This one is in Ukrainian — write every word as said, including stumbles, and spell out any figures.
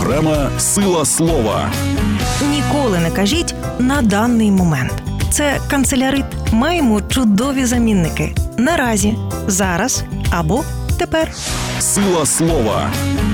Програма «Сила слова». Ніколи не кажіть «на даний момент». Це канцелярит. Маємо чудові замінники. Наразі, зараз або тепер. «Сила слова».